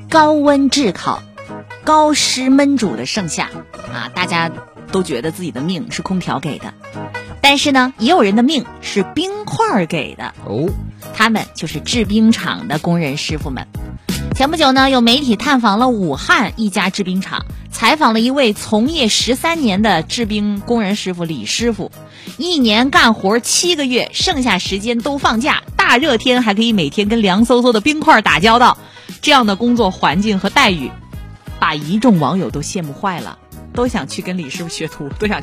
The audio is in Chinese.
高温炙烤、高湿焖煮的盛夏啊，大家都觉得自己的命是空调给的，但是呢，也有人的命是冰块给的哦。 他们就是制冰厂的工人师傅们。前不久呢，有媒体探访了武汉一家制冰厂，采访了一位从业13年的制冰工人师傅李师傅，一年干活7个月，剩下时间都放假，大热天还可以每天跟凉飕飕的冰块打交道，这样的工作环境和待遇，把一众网友都羡慕坏了，都想去跟李师傅学徒，都想